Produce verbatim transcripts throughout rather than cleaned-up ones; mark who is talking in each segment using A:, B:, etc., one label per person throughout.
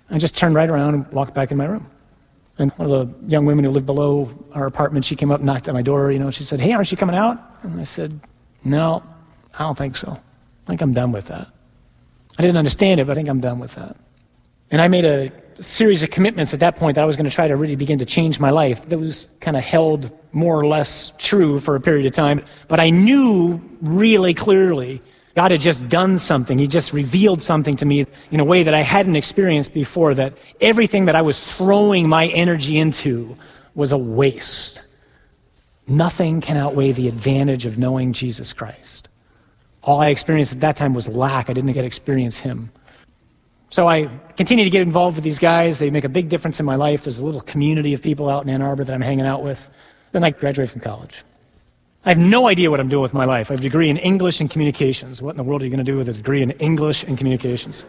A: I just turned right around and walked back in my room. And one of the young women who lived below our apartment, she came up and knocked at my door, you know, she said, "Hey, aren't you coming out?" And I said, "No, I don't think so. I think I'm done with that." I didn't understand it, but I think I'm done with that. And I made a series of commitments at that point that I was going to try to really begin to change my life. That was kind of held more or less true for a period of time. But I knew really clearly God had just done something. He just revealed something to me in a way that I hadn't experienced before, that everything that I was throwing my energy into was a waste. Nothing can outweigh the advantage of knowing Jesus Christ. All I experienced at that time was lack. I didn't get to experience him. So I continue to get involved with these guys. They make a big difference in my life. There's a little community of people out in Ann Arbor that I'm hanging out with. Then I graduate from college. I have no idea what I'm doing with my life. I have a degree in English and communications. What in the world are you going to do with a degree in English and communications?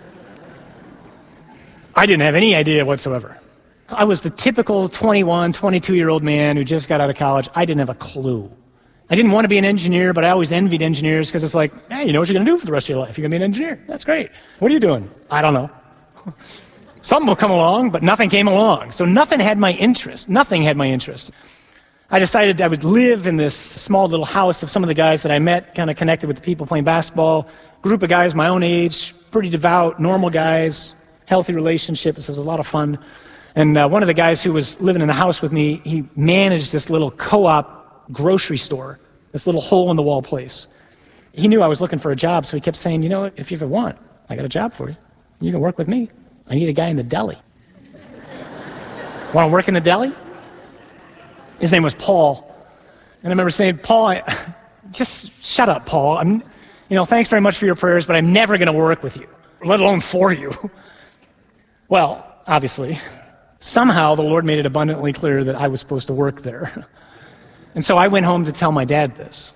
A: I didn't have any idea whatsoever. I was the typical twenty-one, twenty-two-year-old man who just got out of college. I didn't have a clue. I didn't want to be an engineer, but I always envied engineers because it's like, hey, you know what you're going to do for the rest of your life. You're going to be an engineer. That's great. What are you doing? I don't know. Something will come along, but nothing came along. So nothing had my interest. Nothing had my interest. I decided I would live in this small little house of some of the guys that I met, kind of connected with the people playing basketball, group of guys my own age, pretty devout, normal guys, healthy relationships. It was a lot of fun. And uh, one of the guys who was living in the house with me, he managed this little co-op grocery store, this little hole-in-the-wall place. He knew I was looking for a job, so he kept saying, "You know what, if you ever want, I got a job for you. You can work with me. I need a guy in the deli." Want to work in the deli? His name was Paul. And I remember saying, "Paul, I, just shut up, Paul. I'm, you know, thanks very much for your prayers, but I'm never going to work with you, let alone for you." Well, obviously, somehow the Lord made it abundantly clear that I was supposed to work there. And so I went home to tell my dad this.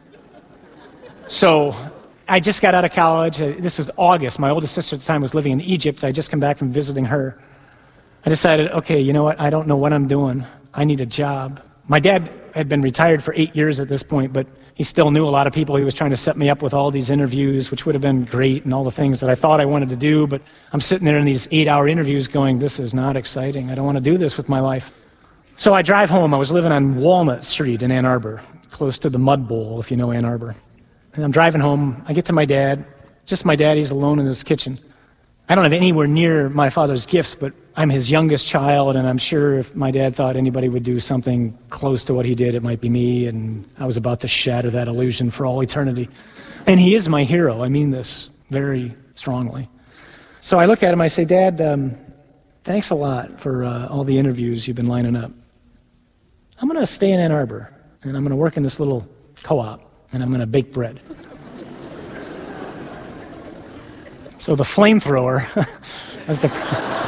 A: So I just got out of college. This was August. My oldest sister at the time was living in Egypt. I just come back from visiting her. I decided, okay, you know what? I don't know what I'm doing. I need a job. My dad had been retired for eight years at this point, but he still knew a lot of people. He was trying to set me up with all these interviews, which would have been great, and all the things that I thought I wanted to do, but I'm sitting there in these eight-hour interviews going, this is not exciting. I don't want to do this with my life. So I drive home. I was living on Walnut Street in Ann Arbor, close to the Mud Bowl, if you know Ann Arbor. And I'm driving home. I get to my dad. Just my dad. He's alone in his kitchen. I don't have anywhere near my father's gifts, but I'm his youngest child, and I'm sure if my dad thought anybody would do something close to what he did, it might be me, and I was about to shatter that illusion for all eternity. And he is my hero. I mean this very strongly. So I look at him, I say, "Dad, um, thanks a lot for uh, all the interviews you've been lining up. I'm going to stay in Ann Arbor, and I'm going to work in this little co-op, and I'm going to bake bread." So the flamethrower was the...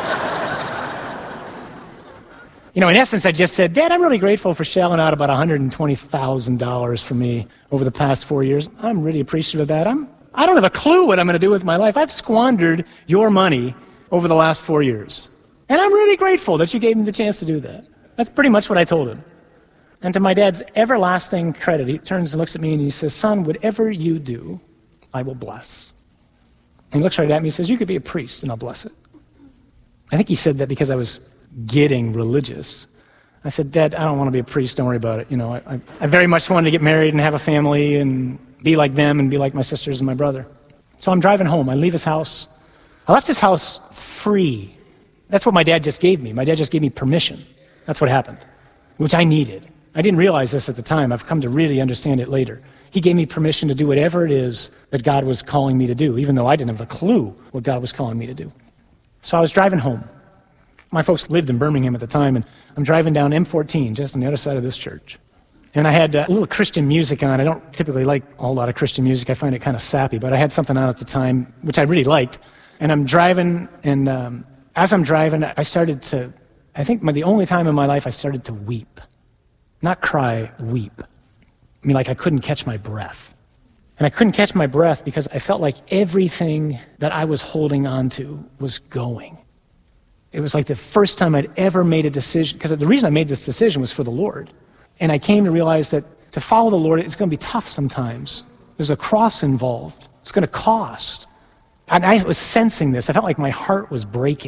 A: You know, in essence, I just said, "Dad, I'm really grateful for shelling out about one hundred twenty thousand dollars for me over the past four years. I'm really appreciative of that. I'm, I don't have a clue what I'm going to do with my life. I've squandered your money over the last four years. And I'm really grateful that you gave me the chance to do that." That's pretty much what I told him. And to my dad's everlasting credit, he turns and looks at me and he says, "Son, whatever you do, I will bless." And he looks right at me and says, "You could be a priest and I'll bless it." I think he said that because I was getting religious. I said, "Dad, I don't want to be a priest. Don't worry about it. You know, I, I, I very much wanted to get married and have a family and be like them and be like my sisters and my brother." So I'm driving home. I leave his house. I left his house free. That's what my dad just gave me. My dad just gave me permission. That's what happened, which I needed. I didn't realize this at the time. I've come to really understand it later. He gave me permission to do whatever it is that God was calling me to do, even though I didn't have a clue what God was calling me to do. So I was driving home. My folks lived in Birmingham at the time, and I'm driving down M fourteen, just on the other side of this church. And I had a little Christian music on. I don't typically like a whole lot of Christian music. I find it kind of sappy, but I had something on at the time, which I really liked. And I'm driving, and um, as I'm driving, I started to, I think my, the only time in my life I started to weep. Not cry, weep. I mean, like I couldn't catch my breath. And I couldn't catch my breath because I felt like everything that I was holding on to was going. It was like the first time I'd ever made a decision, because the reason I made this decision was for the Lord. And I came to realize that to follow the Lord, it's going to be tough sometimes. There's a cross involved. It's going to cost. And I was sensing this. I felt like my heart was breaking.